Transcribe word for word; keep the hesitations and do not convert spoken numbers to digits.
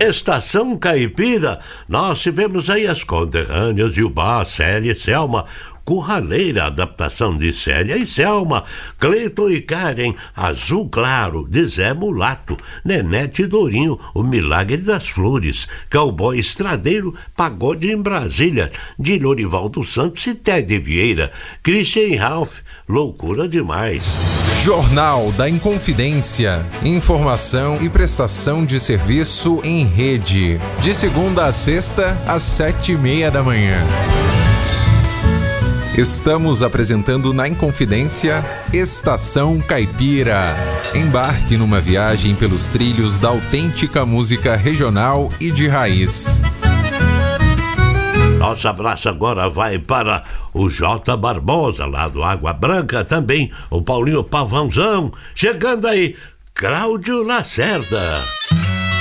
Estação Caipira, nós tivemos aí as conterrâneas Gilbar, Célia e Selma, Curraleira, adaptação de Célia e Selma, Cleiton e Karen, Azul Claro, de Zé Mulato, Nenete e Dourinho, O Milagre das Flores, Cowboy Estradeiro, Pagode em Brasília, de Lorivaldo Santos e Ted Vieira, Christian Ralph, Loucura Demais. Jornal da Inconfidência, informação e prestação de serviço em rede, de segunda a sexta, às sete e meia da manhã. Estamos apresentando na Inconfidência Estação Caipira. Embarque numa viagem pelos trilhos da autêntica música regional e de raiz. Nosso abraço agora vai para o J. Barbosa, lá do Água Branca, também o Paulinho Pavãozão. Chegando aí, Cláudio Lacerda.